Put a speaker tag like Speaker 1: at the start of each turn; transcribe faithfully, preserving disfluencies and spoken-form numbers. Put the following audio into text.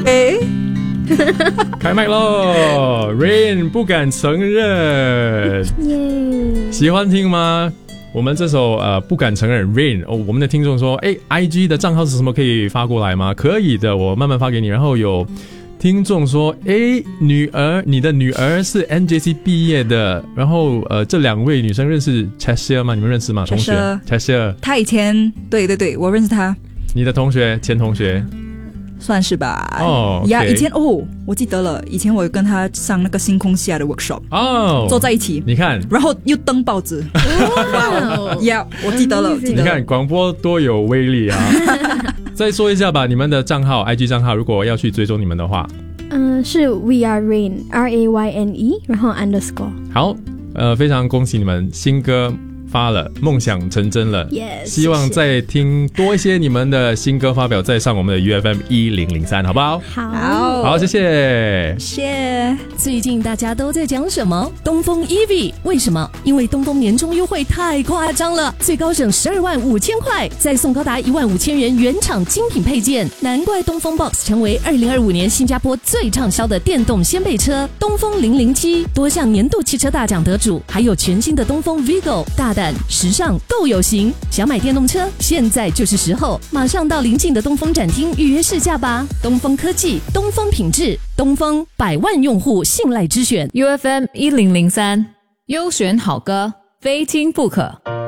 Speaker 1: 诶，
Speaker 2: 开麦喽 Rain 不敢承认
Speaker 3: 耶！
Speaker 2: 喜欢听吗？我们这首呃不敢承认 Rain 哦，我们的听众说，哎 I G 的账号是什么？可以发过来吗？可以的，我慢慢发给你。然后有听众说，哎，女儿，你的女儿是 N J C 毕业的，然后呃，这两位女生认识 Cheshire 吗？你们认识吗？同学 Cheshire，
Speaker 1: 他以前对对对，我认识他，
Speaker 2: 你的同学，前同学。
Speaker 1: 算是吧。
Speaker 2: 哦，
Speaker 1: 呀，
Speaker 2: okay
Speaker 1: 以前哦，我记得了，以前我有跟他上那个星空下的 workshop，
Speaker 2: 哦，
Speaker 1: 坐在一起，
Speaker 2: 你看，
Speaker 1: 然后又登报纸。哇呀，我记得了，记得了。
Speaker 2: 你看广播多有威力啊！再说一下吧，你们的账号 I G 账号，如果要去追踪你们的话，
Speaker 3: 嗯、呃，是 We Are Rain R A Y N E， 然后 underscore。
Speaker 2: 好，呃，非常恭喜你们新歌发了，梦想成真了。
Speaker 3: Yes，
Speaker 2: 希望再听多一些你们的新歌发表，再上我们的 U F M 一零零三，好不好？
Speaker 3: 好，
Speaker 2: 好，谢谢。
Speaker 1: 谢。
Speaker 4: 最近大家都在讲什么？东风 E V， 为什么？因为东风年终优惠太夸张了，最高省十二万五千块，再送高达一万五千元原厂精品配件，难怪东风 Box 成为二零二五年新加坡最畅销的电动掀背车。东风零零七多项年度汽车大奖得主，还有全新的东风 Vigo， 大胆时尚够有型。想买电动车，现在就是时候，马上到邻近的东风展厅预约试驾吧。东风科技，东风品质，东风百万用户信赖之选。
Speaker 5: U F M 一零零三，优选好歌，非听不可。